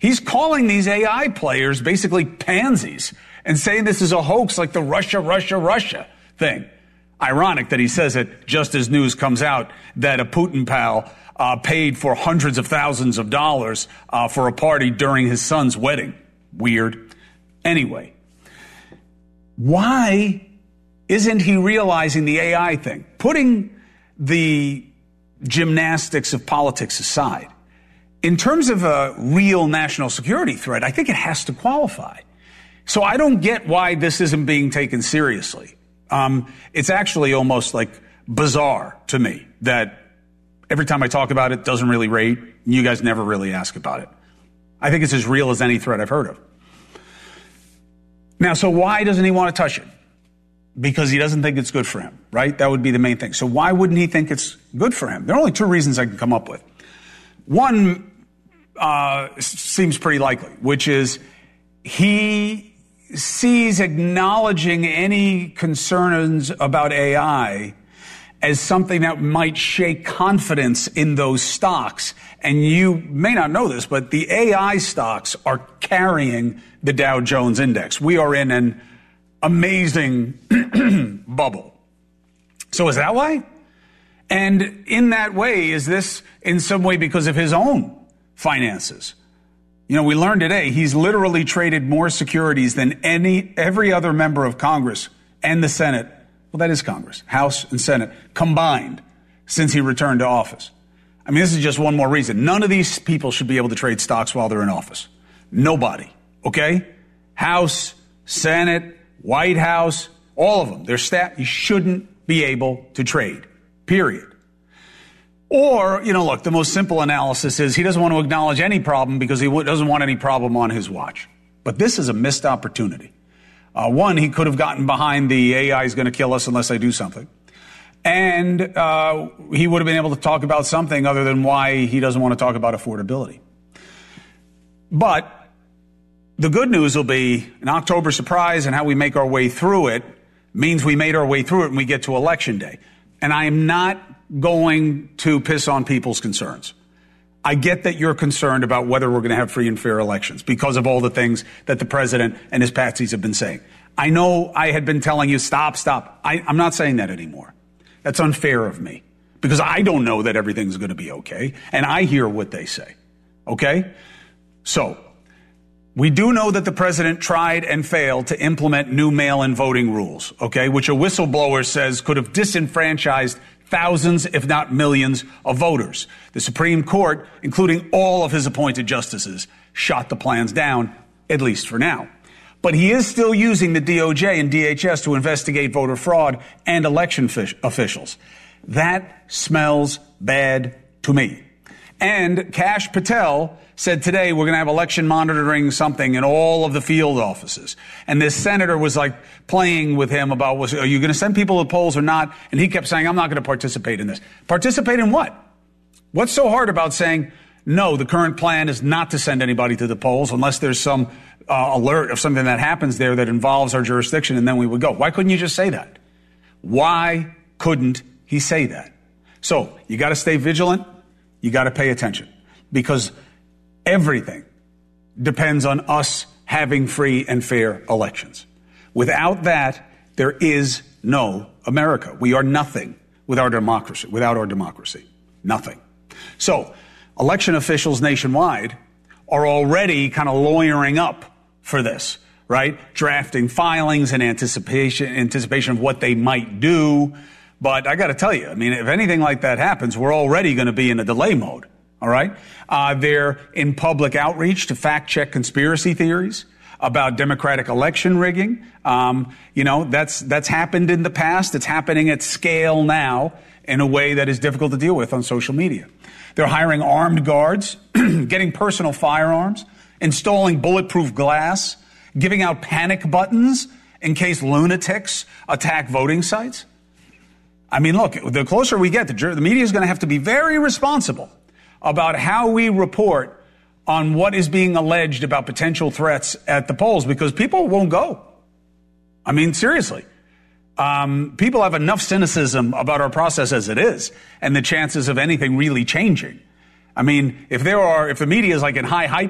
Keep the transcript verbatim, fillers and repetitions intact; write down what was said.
He's calling these A I players basically pansies and saying this is a hoax like the Russia, Russia, Russia thing. Ironic that he says it just as news comes out that a Putin pal uh, paid for hundreds of thousands of dollars uh, for a party during his son's wedding. Weird. Anyway, why isn't he realizing the A I thing? Putting the gymnastics of politics aside, in terms of a real national security threat, I think it has to qualify. So I don't get why this isn't being taken seriously. Um, it's actually almost like bizarre to me that every time I talk about it, it doesn't really rate. You guys never really ask about it. I think it's as real as any threat I've heard of. Now, so why doesn't he want to touch it? Because he doesn't think it's good for him, right? That would be the main thing. So why wouldn't he think it's good for him? There are only two reasons I can come up with. One uh, seems pretty likely, which is he sees acknowledging any concerns about A I as something that might shake confidence in those stocks. And you may not know this, but the A I stocks are carrying the Dow Jones Index. We are in an amazing bubble. So is that why? And in that way, is this in some way because of his own finances? You know, we learned today he's literally traded more securities than any every other member of Congress and the Senate. Well, that is Congress, House and Senate combined since he returned to office. I mean, this is just one more reason. None of these people should be able to trade stocks while they're in office. Nobody. Okay? House, Senate, White House, all of them. Their staff, you shouldn't be able to trade. Period. Or, you know, look, the most simple analysis is he doesn't want to acknowledge any problem because he doesn't want any problem on his watch. But this is a missed opportunity. Uh, one, he could have gotten behind the A I is going to kill us unless I do something. And uh, he would have been able to talk about something other than why he doesn't want to talk about affordability. But the good news will be an October surprise, and how we make our way through it means we made our way through it and we get to Election Day. And I am not going to piss on people's concerns. I get that you're concerned about whether we're going to have free and fair elections because of all the things that the president and his patsies have been saying. I know I had been telling you, stop, stop. I, I'm not saying that anymore. That's unfair of me because I don't know that everything's going to be okay. And I hear what they say. Okay? So we do know that the president tried and failed to implement new mail-in voting rules, okay, which a whistleblower says could have disenfranchised thousands, if not millions, of voters. The Supreme Court, including all of his appointed justices, shot the plans down, at least for now. But he is still using the D O J and D H S to investigate voter fraud and election fish- officials. That smells bad to me. And Kash Patel said today we're going to have election monitoring something in all of the field offices. And this senator was like playing with him about, was, are you going to send people to the polls or not? And he kept saying, I'm not going to participate in this. Participate in what? What's so hard about saying, no, the current plan is not to send anybody to the polls unless there's some uh, alert of something that happens there that involves our jurisdiction, and then we would go. Why couldn't you just say that? Why couldn't he say that? So you got to stay vigilant. You got to pay attention because everything depends on us having free and fair elections. Without that, there is no America. We are nothing without our democracy, without our democracy. Nothing. So election officials nationwide are already kind of lawyering up for this, right? Drafting filings in anticipation, anticipation of what they might do. But I got to tell you, I mean, if anything like that happens, we're already going to be in a delay mode. All right. Uh, they're in public outreach to fact check conspiracy theories about Democratic election rigging. Um, you know, that's that's happened in the past. It's happening at scale now in a way that is difficult to deal with on social media. They're hiring armed guards, getting personal firearms, installing bulletproof glass, giving out panic buttons in case lunatics attack voting sites. I mean, look, the closer we get, the, the media is going to have to be very responsible about how we report on what is being alleged about potential threats at the polls, because people won't go. I mean, seriously. Um, people have enough cynicism about our process as it is, and the chances of anything really changing. I mean, if there are, if the media is like in high hype